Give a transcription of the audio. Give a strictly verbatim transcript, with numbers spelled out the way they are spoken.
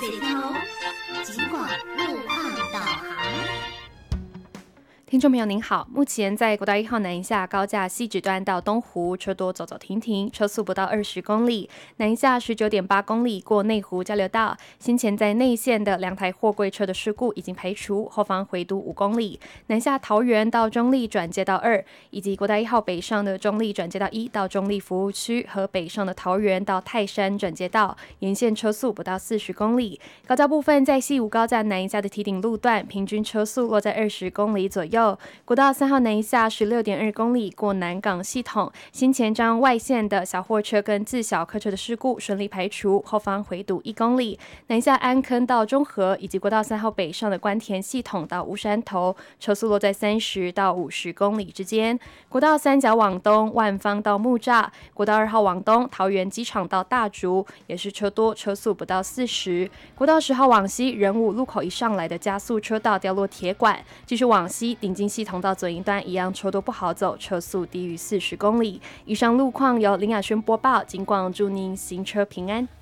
水头，尽管路况导航。 听众朋友您好，目前在国道一号南一下高架西直段到东湖，车多走走停停，车速不到二十公里。南一下十九点八公里过内湖交流道，先前在内线的两台货柜车的事故已经排除，后方回堵五公里。南下桃园到中立转接道二，以及国道一号北上的中立转接道一到中立服务区和北上的桃园到泰山转接道，沿线车速不到四十公里。高交部分在西武高架南一下的堤顶路段，平均车速落在二十公里左右。国道三号南一下十六点二公里过南港系统，先前将外线的小货车跟自小客车的事故顺利排除，后方回堵一公里。南一下安坑到中和，以及国道三号北上的关田系统到乌山头，车速落在三十到五十公里之间。国道三角往东，万方到木栅，国道二号往东，桃园机场到大竹，也是车多，车速不到四十。国道十号往西，仁武路口一上来的加速车道掉落铁管，继续往西，顶进系统到左营端一样车多不好走，车速低于四十公里。以上路况由林雅轩播报，警广祝您行车平安。